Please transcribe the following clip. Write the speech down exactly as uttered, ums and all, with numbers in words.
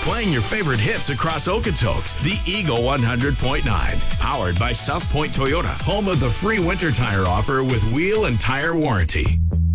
Playing your favorite hits across Okotoks, the Eagle one hundred point nine. Powered by South Point Toyota, home of the free winter tire offer with wheel and tire warranty.